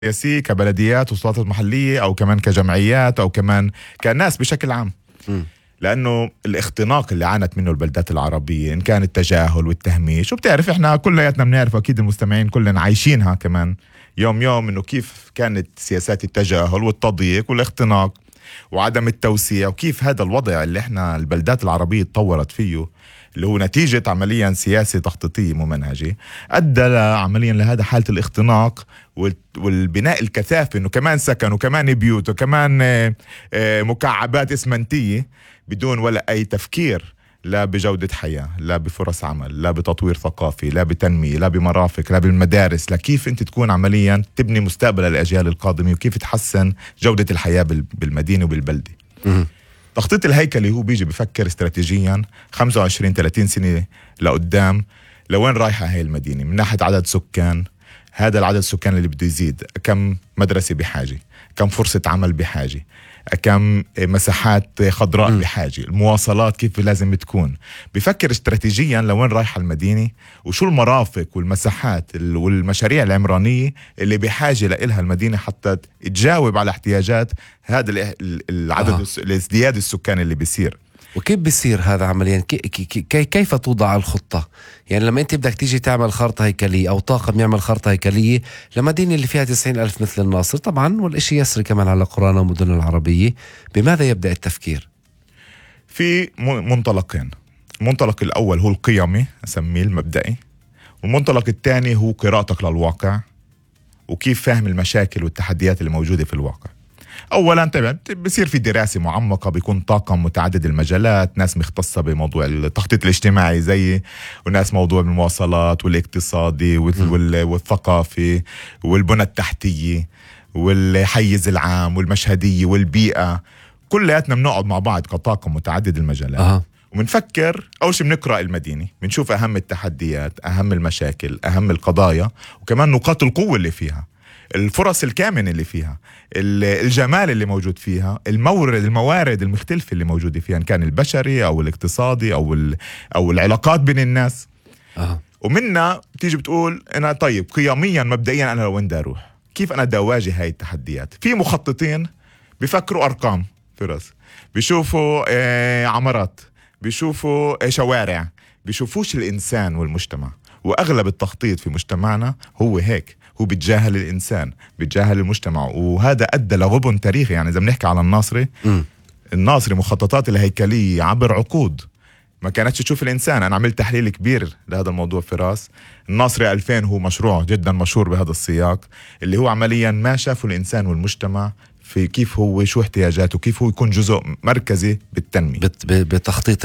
سياسية كبلديات وسلطات محلية أو كمان كجمعيات أو كمان كناس بشكل عام. لأنه الاختناق اللي عانت منه البلدات العربية إن كان التجاهل والتهميش، وبتعرف إحنا كلياتنا بنعرف، أكيد المستمعين كلنا عايشينها كمان يوم يوم، إنه كيف كانت سياسات التجاهل والتضييق والاختناق وعدم التوسيع، وكيف هذا الوضع اللي إحنا البلدات العربية تطورت فيه اللي هو نتيجة عمليا سياسة تخطيطية ممنهجة أدى عمليا لهذا حالة الاختناق والبناء الكثافي، إنه كمان سكن وكمان بيوت وكمان مكعبات إسمنتية بدون ولا أي تفكير، لا بجودة حياة، لا بفرص عمل، لا بتطوير ثقافي، لا بتنمية، لا بمرافق، لا بالمدارس، لكيف أنت تكون عمليا تبني مستقبل الأجيال القادمة وكيف تحسن جودة الحياة بالمدينة وبالبلدة. تخطيط الهيكلي هو بيجي بفكر استراتيجيا 25-30 سنة لقدام لوين رايحة هاي المدينة من ناحية عدد سكان، هذا العدد السكان اللي بده يزيد، كم مدرسة بحاجة، كم فرصة عمل بحاجة، كم مساحات خضراء بحاجة، المواصلات كيف لازم تكون. بفكر استراتيجيا لوين رايحة المدينة وشو المرافق والمساحات والمشاريع العمرانية اللي بحاجة لإلها المدينة حتى تجاوب على احتياجات هذا العدد الازدياد السكاني اللي بيصير. وكيف بيصير هذا عمليا؟ كيف توضع الخطة؟ يعني لما انت بدك تيجي تعمل خارطة هيكلية او طاقم يعمل خارطة هيكلية لمدينة اللي فيها 90,000 مثل الناصر طبعا، والاشي يسري كمان على قرانا ومدن العربية، بماذا يبدأ التفكير؟ في منطلقين. المنطلق الاول هو القيمي اسميه المبدئي، والمنطلق الثاني هو قراءتك للواقع وكيف فهم المشاكل والتحديات اللي موجودة في الواقع. اولا طبعا بصير في دراسه معمقه، بيكون طاقم متعدد المجالات، ناس مختصه بموضوع التخطيط الاجتماعي زي، وناس موضوع المواصلات والاقتصادي والثقافي والبنى التحتيه والحيز العام والمشهديه والبيئه، كلياتنا بنقعد مع بعض كطاقم متعدد المجالات ومنفكر. أول شيء بنقرأ المدينة، بنشوف أهم التحديات، أهم المشاكل، أهم القضايا، وكمان نقاط القوة اللي فيها، الفرص الكامنة اللي فيها، الجمال اللي موجود فيها، الموارد المختلفة اللي موجودة فيها إن كان البشري أو الاقتصادي أو العلاقات بين الناس. ومنها بتيجي بتقول أنا طيب قيميا مبدئيا أنا لوين بدي أروح، كيف أنا بدي أواجه هاي التحديات. في مخططين بيفكروا أرقام في رأس، بيشوفوا عمارات، بيشوفوا شوارع، بيشوفوش الإنسان والمجتمع. وأغلب التخطيط في مجتمعنا هو هيك، هو بيتجاهل الإنسان، بيتجاهل المجتمع، وهذا أدى لغبن تاريخي. يعني إذا بنحكي على الناصري مخططات الهيكلية عبر عقود ما كانتش تشوف الإنسان. أنا عملت تحليل كبير لهذا الموضوع في راس الناصري 2000، هو مشروع جدا مشهور بهذا السياق، اللي هو عمليا ما شافوا الإنسان والمجتمع في كيف هو شو احتياجاته وكيف هو يكون جزء مركزي بالتنمية بتخطيط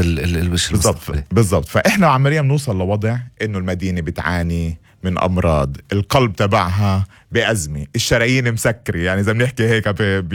بالضبط. فإحنا عمليا بنوصل لوضع إنه المدينة بتعاني من أمراض، القلب تبعها بأزمة، الشرايين مسكرة. يعني إذا بنحكي هيك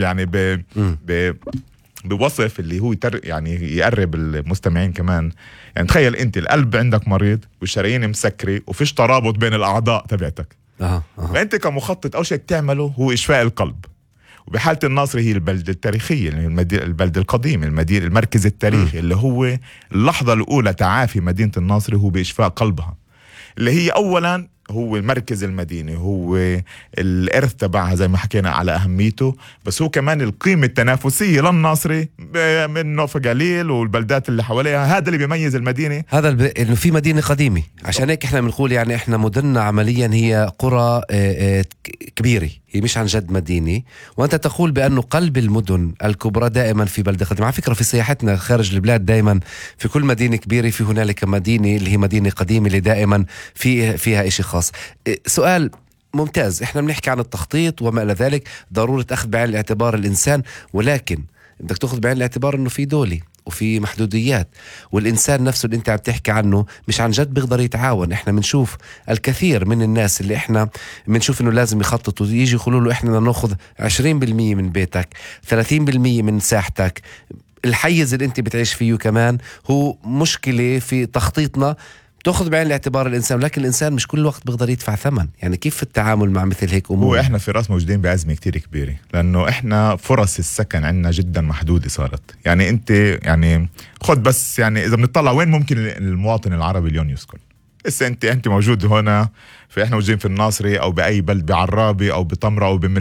بوصف اللي هو يعني يقرب المستمعين كمان. يعني تخيل أنت القلب عندك مريض والشرايين مسكرة وفيش ترابط بين الأعضاء تبعتك. فأنت كمخطط أول شيء تعمله هو إشفاء القلب. وبحالة الناصري هي البلدة التاريخية، البلدة القديمة، المركز التاريخي اللي هو اللحظة الأولى تعافي مدينة الناصري هو بإشفاء قلبها، اللي هي أولا هو مركز المدينة، هو الإرث تبعها زي ما حكينا على أهميته، بس هو كمان القيمة التنافسية للناصري من نوفا قليل والبلدات اللي حواليها. هذا اللي بيميز المدينة، هذا إنه في مدينة قديمة. عشان هيك إحنا بنقول يعني إحنا مدننا عمليا هي قرى كبيرة، هي مش عن جد مدينة. وأنت تقول بأنه قلب المدن الكبرى دائما في بلدة قديمة. على فكرة في سياحتنا خارج البلاد دائما في كل مدينة كبيرة في هنالك مدينة اللي هي مدينة قديمة اللي دائما فيها إشي خاص. سؤال ممتاز، إحنا بنحكي عن التخطيط وما إلى ذلك، ضرورة أخذ بعين الاعتبار الإنسان، ولكن بدك تأخذ بعين الاعتبار إنه في دولة وفي محدوديات، والإنسان نفسه اللي أنت عم تحكي عنه مش عن جد بيقدر يتعاون. إحنا بنشوف الكثير من الناس اللي إحنا بنشوف إنه لازم يخططوا، يجي يقولوا له إحنا نأخذ 20% من بيتك، 30% من ساحتك. الحيز اللي أنت بتعيش فيه كمان هو مشكلة في تخطيطنا، تأخذ بعين الاعتبار الإنسان، لكن الإنسان مش كل وقت بيقدر يدفع ثمن. يعني كيف التعامل مع مثل هيك أمور؟ هو إحنا في راس موجودين بأزمة كتير كبيرة، لأنه إحنا فرص السكن عندنا جدا محدودة صارت. يعني أنت يعني خد بس، يعني إذا بنطلع وين ممكن المواطن العربي اليوم يسكن، هسه انت موجود هنا، فاحنا موجودين في الناصري او باي بلد بعرابي او بطمره او